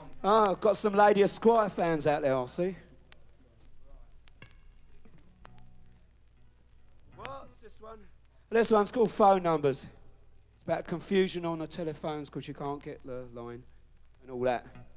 Oh, got some Lady Esquire fans out there, I see. What's this one? This one's called Phone Numbers. It's about confusion on the telephones because you can't get the line and all that.